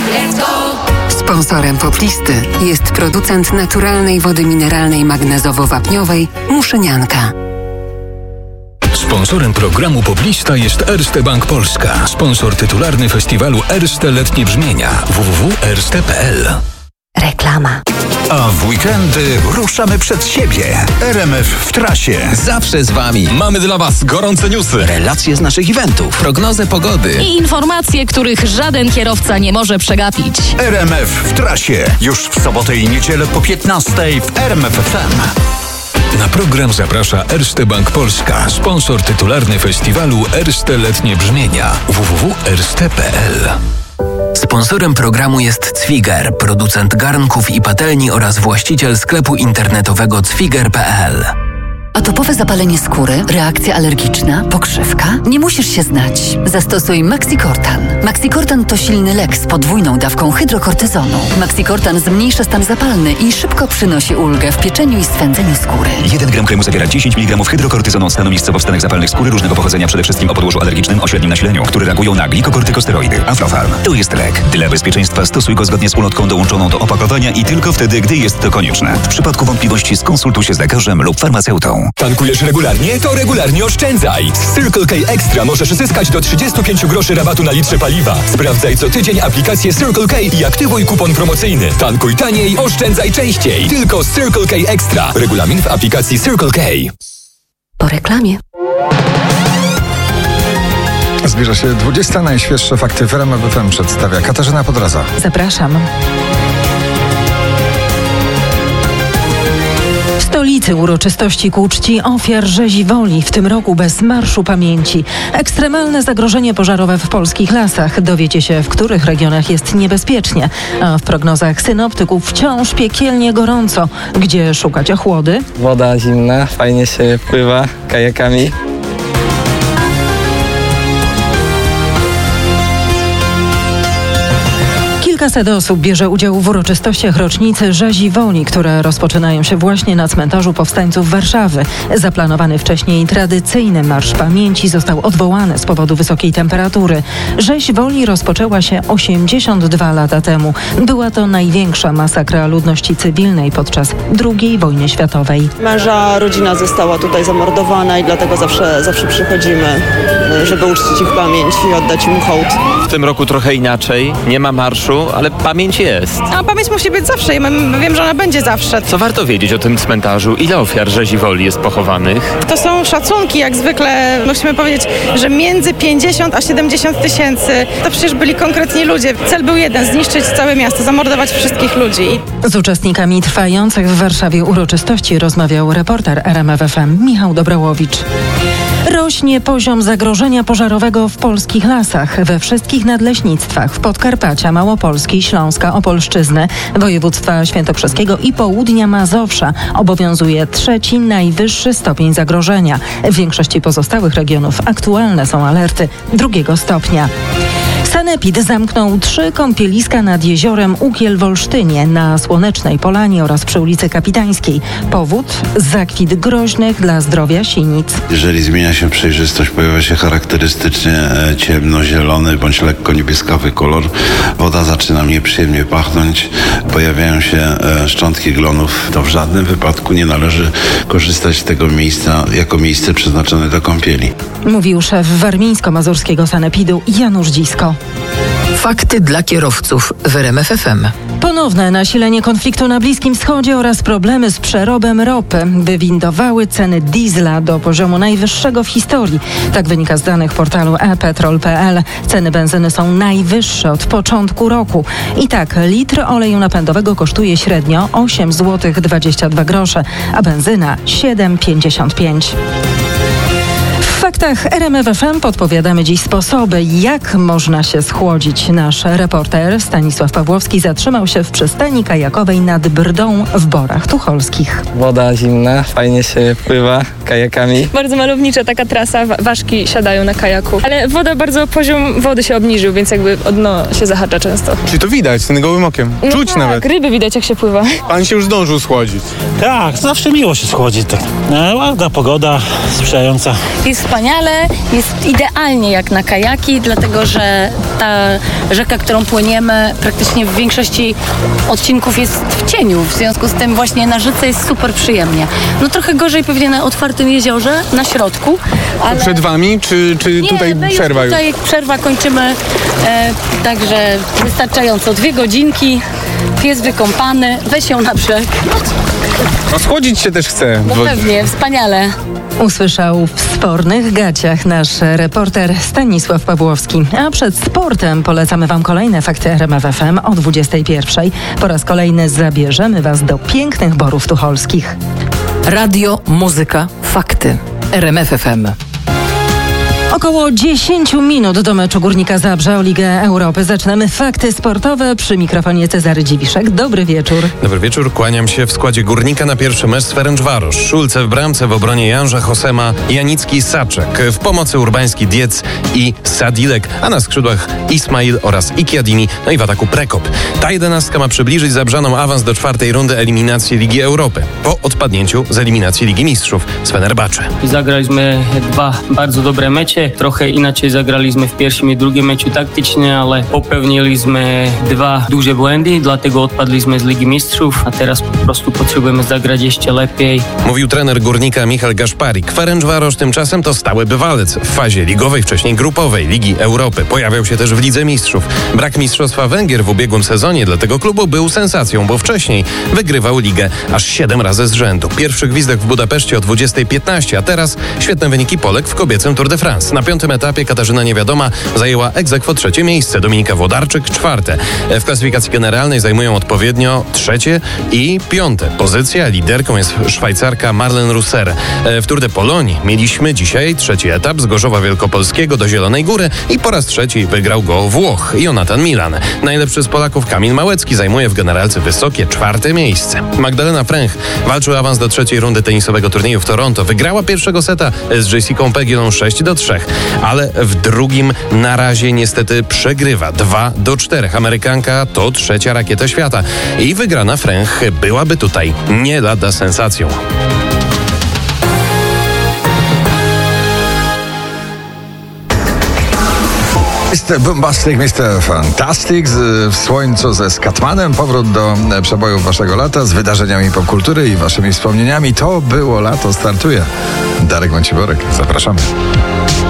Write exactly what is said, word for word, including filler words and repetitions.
let's go! Sponsorem Poplisty jest producent naturalnej wody mineralnej magnezowo-wapniowej Muszynianka. Sponsorem programu Poplista jest Erste Bank Polska. Sponsor tytularny festiwalu Erste Letnie Brzmienia. w w w kropka erste kropka p l. Reklama. A w weekendy ruszamy przed siebie. R M F w trasie. Zawsze z Wami. Mamy dla Was gorące newsy, relacje z naszych eventów, prognozę pogody i informacje, których żaden kierowca nie może przegapić. R M F w trasie. Już w sobotę i niedzielę po piętnastej w R M F F M. Na program zaprasza Erste Bank Polska, sponsor tytularny festiwalu Erste Letnie Brzmienia. w w w kropka erste kropka p l. Sponsorem programu jest Cwiger, producent garnków i patelni oraz właściciel sklepu internetowego cwiger kropka p l. Atopowe zapalenie skóry, reakcja alergiczna, pokrzywka? Nie musisz się znać. Zastosuj Maxicortan. Maxicortan to silny lek z podwójną dawką hydrokortyzonu. Maxicortan zmniejsza stan zapalny i szybko przynosi ulgę w pieczeniu i swędzeniu skóry. jeden gram kremu zawiera dziesięć miligramów hydrokortyzonu stanu miejscowo w stanach zapalnych skóry różnego pochodzenia, przede wszystkim o podłożu alergicznym o średnim nasileniu, które reagują na glikokortykosteroidy. Aflofarm. To jest lek. Dla bezpieczeństwa stosuj go zgodnie z ulotką dołączoną do opakowania i tylko wtedy, gdy jest to konieczne. W przypadku wątpliwości skonsultuj się z lekarzem lub farmaceutą. Tankujesz regularnie? To regularnie oszczędzaj! Z Circle K Extra możesz zyskać do trzydzieści pięć groszy rabatu na litrze paliwa. Sprawdzaj co tydzień aplikację Circle K i aktywuj kupon promocyjny. Tankuj taniej, oszczędzaj częściej. Tylko z Circle K Extra. Regulamin w aplikacji Circle K. Po reklamie. Zbliża się dwudziesta najświeższe fakty w R M F F M przedstawia Katarzyna Podraza. Zapraszam. W stolicy uroczystości ku czci ofiar rzezi woli, w tym roku bez Marszu Pamięci. Ekstremalne zagrożenie pożarowe w polskich lasach. Dowiecie się, w których regionach jest niebezpiecznie. A w prognozach synoptyków wciąż piekielnie gorąco. Gdzie szukać ochłody? Woda zimna, fajnie się pływa kajakami. Kilkaset osób bierze udział w uroczystościach rocznicy Rzezi Woli, które rozpoczynają się właśnie na cmentarzu powstańców Warszawy. Zaplanowany wcześniej tradycyjny Marsz Pamięci został odwołany z powodu wysokiej temperatury. Rzeź Woli rozpoczęła się osiemdziesiąt dwa lata temu. Była to największa masakra ludności cywilnej podczas drugiej wojny światowej. Męża rodzina została tutaj zamordowana i dlatego zawsze, zawsze przychodzimy, żeby uczcić ich pamięć i oddać im hołd. W tym roku trochę inaczej. Nie ma marszu, ale pamięć jest. A pamięć musi być zawsze i wiem, że ona będzie zawsze. Co warto wiedzieć o tym cmentarzu? Ile ofiar rzezi woli jest pochowanych? To są szacunki, jak zwykle musimy powiedzieć, że między pięćdziesiąt a siedemdziesiąt tysięcy. To przecież byli konkretni ludzie. Cel był jeden, zniszczyć całe miasto, zamordować wszystkich ludzi. Z uczestnikami trwających w Warszawie uroczystości rozmawiał reporter R M F F M Michał Dobrałowicz. Rośnie poziom zagrożenia pożarowego w polskich lasach, we wszystkich nadleśnictwach, w Podkarpacia, Małopolski, Śląska, Opolszczyzny, województwa świętokrzyskiego i południa Mazowsza obowiązuje trzeci najwyższy stopień zagrożenia. W większości pozostałych regionów aktualne są alerty drugiego stopnia. Sanepid zamknął trzy kąpieliska nad jeziorem Ukiel w Olsztynie, na Słonecznej Polanie oraz przy ulicy Kapitańskiej. Powód? Zakwit groźnych dla zdrowia sinic. Jeżeli zmienia się przejrzystość, pojawia się charakterystycznie ciemnozielony bądź lekko niebieskawy kolor, woda zaczyna nieprzyjemnie pachnąć, pojawiają się szczątki glonów, to w żadnym wypadku nie należy korzystać z tego miejsca jako miejsce przeznaczone do kąpieli. Mówił szef warmińsko-mazurskiego Sanepidu Janusz Dzisko. Fakty dla kierowców w R M F F M. Ponowne nasilenie konfliktu na Bliskim Wschodzie oraz problemy z przerobem ropy wywindowały ceny diesla do poziomu najwyższego w historii. Tak wynika z danych portalu e petrol kropka p l. Ceny benzyny są najwyższe od początku roku. I tak litr oleju napędowego kosztuje średnio osiem złotych dwadzieścia dwa grosze, a benzyna siedem pięćdziesiąt pięć. W faktach R M F F M podpowiadamy dziś sposoby, jak można się schłodzić. Nasz reporter Stanisław Pawłowski zatrzymał się w przystani kajakowej nad Brdą w Borach Tucholskich. Woda zimna, fajnie się pływa kajakami. Bardzo malownicza taka trasa, ważki siadają na kajaku. Ale woda bardzo, poziom wody się obniżył, więc jakby o dno się zahacza często. Czyli to widać, ten gołym okiem. No Czuć tak, nawet. Ryby widać jak się pływa. Pan się już zdążył schłodzić. Tak, zawsze miło się schłodzić. Tak. Ładna pogoda, sprzyjająca. Jest wspaniale. wspaniale, jest idealnie jak na kajaki, dlatego że ta rzeka, którą płyniemy, praktycznie w większości odcinków jest w cieniu, w związku z tym właśnie na rzece jest super przyjemnie. No trochę gorzej pewnie na otwartym jeziorze, na środku, ale... Przed wami, czy, czy Nie, tutaj my przerwa już? Tutaj przerwa kończymy, e, także wystarczająco. Dwie godzinki, pies wykąpany, weź ją na brzeg. No schłodzić się też chce. No bo... pewnie, wspaniale. Usłyszał w spornych gaciach nasz reporter Stanisław Pawłowski. A przed sportem polecamy Wam kolejne fakty R M F F M o dwudziestej pierwszej. Po raz kolejny zabierzemy Was do pięknych Borów Tucholskich. Radio, muzyka, fakty. R M F F M. Około dziesięć minut do meczu Górnika Zabrze o Ligę Europy. Zaczynamy fakty sportowe. Przy mikrofonie Cezary Dziwiszek. Dobry wieczór. Dobry wieczór. Kłaniam się w składzie Górnika na pierwszy mecz z Ferencvaros. Szulce w bramce, w obronie Janża Hosema, Janicki, Saczek. W pomocy Urbański, Diec i Sadilek, a na skrzydłach Ismail oraz Ikiadini, no i w ataku Prekop. Ta jedenastka ma przybliżyć Zabrzanom awans do czwartej rundy eliminacji Ligi Europy po odpadnięciu z eliminacji Ligi Mistrzów z Fenerbahce. Zagraliśmy dwa bardzo dobre mecze. Trochę inaczej zagraliśmy w pierwszym i drugim meczu taktycznie, ale popełniliśmy dwa duże błędy, dlatego odpadliśmy z Ligi Mistrzów, a teraz po prostu potrzebujemy zagrać jeszcze lepiej. Mówił trener Górnika Michał Gaszparik. Ferencvaros tymczasem to stały bywalec w fazie ligowej, wcześniej grupowej Ligi Europy. Pojawiał się też w Lidze Mistrzów. Brak Mistrzostwa Węgier w ubiegłym sezonie dla tego klubu był sensacją, bo wcześniej wygrywał ligę aż siedem razy z rzędu. Pierwszy gwizdek w Budapeszcie o dwudziestej piętnaście, a teraz świetne wyniki Polek w kobiecym Tour de France. Na piątym etapie Katarzyna Niewiadoma zajęła ex aequo trzecie miejsce, Dominika Włodarczyk czwarte. W klasyfikacji generalnej zajmują odpowiednio trzecie i piąte pozycje, a liderką jest Szwajcarka Marlen Russer. W Tour de Polonii mieliśmy dzisiaj trzeci etap z Gorzowa Wielkopolskiego do Zielonej Góry i po raz trzeci wygrał go Włoch, Jonathan Milan. Najlepszy z Polaków Kamil Małecki zajmuje w generalce wysokie czwarte miejsce. Magdalena Fręch walczy o awans do trzeciej rundy tenisowego turnieju w Toronto. Wygrała pierwszego seta z Jessicą Pegulą sześć do trzech. Ale w drugim na razie niestety przegrywa dwa do czterech. Amerykanka to trzecia rakieta świata i wygrana Fręch byłaby tutaj nie lada sensacją. mister Bombastic, mister Fantastic w słońcu ze Scatmanem. Powrót do przebojów waszego lata z wydarzeniami popkultury i waszymi wspomnieniami. To było lato, startuje. Darek Wąciborek, zapraszamy.